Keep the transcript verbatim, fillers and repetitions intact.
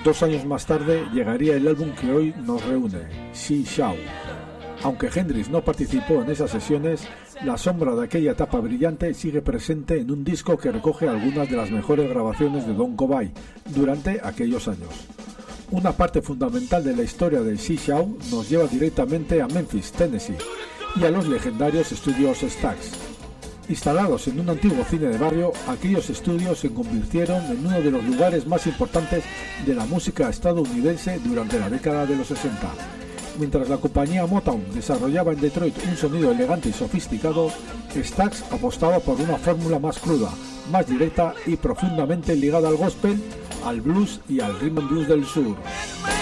dos años más tarde llegaría el álbum que hoy nos reúne, She Show. Aunque Hendrix no participó en esas sesiones, la sombra de aquella etapa brillante sigue presente en un disco que recoge algunas de las mejores grabaciones de Don Covay durante aquellos años. Una parte fundamental de la historia de She Show nos lleva directamente a Memphis, Tennessee, y a los legendarios estudios Stax. Instalados en un antiguo cine de barrio, aquellos estudios se convirtieron en uno de los lugares más importantes de la música estadounidense durante la década de los sesenta. Mientras la compañía Motown desarrollaba en Detroit un sonido elegante y sofisticado, Stax apostaba por una fórmula más cruda, más directa y profundamente ligada al gospel, al blues y al rhythm and blues del sur.